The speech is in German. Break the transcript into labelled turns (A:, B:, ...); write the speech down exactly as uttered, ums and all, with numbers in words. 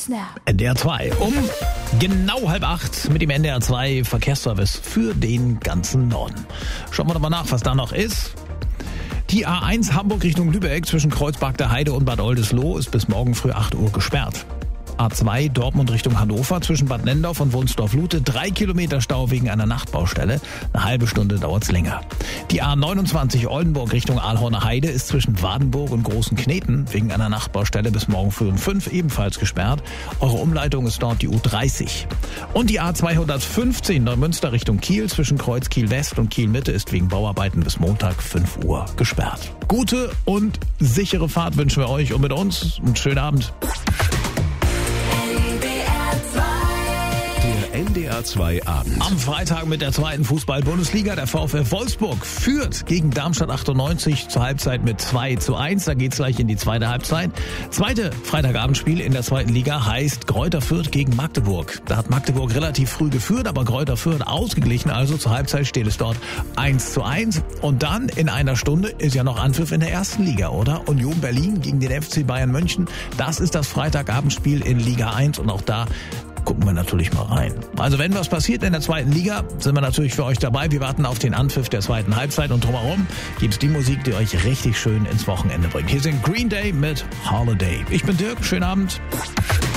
A: Snap.
B: N D R zwei um genau halb acht mit dem N D R zwei Verkehrsservice für den ganzen Norden. Schauen wir doch mal nach, was da noch ist. Die A eins Hamburg Richtung Lübeck zwischen Kreuzberg der Heide und Bad Oldesloe ist bis morgen früh acht Uhr gesperrt. A zwei Dortmund Richtung Hannover zwischen Bad Nendorf und Wunsdorf-Lute. Drei Kilometer Stau wegen einer Nachtbaustelle. Eine halbe Stunde dauert's länger. Die A neunundzwanzig Oldenburg Richtung Aalhorner Heide ist zwischen Wadenburg und Großen Kneten wegen einer Nachtbaustelle bis morgen früh um fünf ebenfalls gesperrt. Eure Umleitung ist dort die U dreißig. Und die A zweihundertfünfzehn Neumünster Richtung Kiel zwischen Kreuz Kiel West und Kiel Mitte ist wegen Bauarbeiten bis Montag fünf Uhr gesperrt. Gute und sichere Fahrt wünschen wir euch und mit uns einen schönen Abend.
C: N D R zwei Abend.
B: Am Freitag mit der zweiten Fußball-Bundesliga. Der VfL Wolfsburg führt gegen Darmstadt achtundneunzig zur Halbzeit mit zwei zu eins. Da geht's gleich in die zweite Halbzeit. Zweite Freitagabendspiel in der zweiten Liga heißt Greuther Fürth gegen Magdeburg. Da hat Magdeburg relativ früh geführt, aber Greuther Fürth ausgeglichen. Also zur Halbzeit steht es dort eins zu eins. Und dann in einer Stunde ist ja noch Anpfiff in der ersten Liga, oder? Union Berlin gegen den F C Bayern München. Das ist das Freitagabendspiel in Liga eins und auch da gucken wir natürlich mal rein. Also wenn was passiert in der zweiten Liga, sind wir natürlich für euch dabei. Wir warten auf den Anpfiff der zweiten Halbzeit und drumherum gibt's die Musik, die euch richtig schön ins Wochenende bringt. Hier sind Green Day mit Holiday. Ich bin Dirk, schönen Abend.